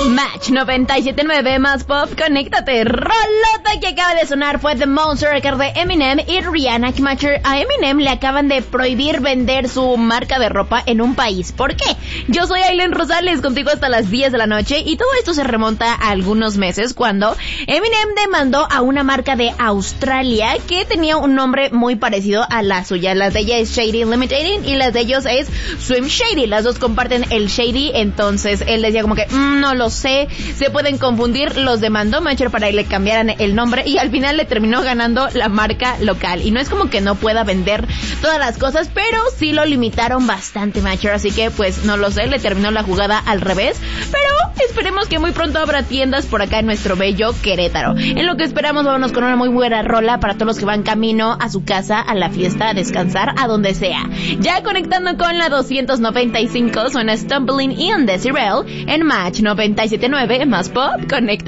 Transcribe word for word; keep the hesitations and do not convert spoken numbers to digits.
Match noventa y siete punto nueve más pop, conéctate. Rolota que acaba de sonar fue The Monster Record de Eminem y Rihanna. Que a Eminem le acaban de prohibir vender su marca de ropa en un país. ¿Por qué? Yo soy Aileen Rosales, contigo hasta las diez de la noche, y todo esto se remonta a algunos meses cuando Eminem demandó a una marca de Australia que tenía un nombre muy parecido a la suya. Las de ella es Shady Limited y las de ellos es Swim Shady. Las dos comparten el Shady, entonces él decía como que mmm, no lo sé, se pueden confundir. Los demandó Matcher para que le cambiaran el nombre y al final le terminó ganando la marca local. Y no es como que no pueda vender todas las cosas, pero sí lo limitaron bastante Matcher, así que pues no lo sé, le terminó la jugada al revés. Pero esperemos que muy pronto habrá tiendas por acá en nuestro bello Querétaro. En lo que esperamos, vámonos con una muy buena rola para todos los que van camino a su casa, a la fiesta, a descansar, a donde sea. Ya conectando con la doscientos noventa y cinco, suena Stumbling Ian Desirel en Match noventa y siete punto nueve más pop, conecta.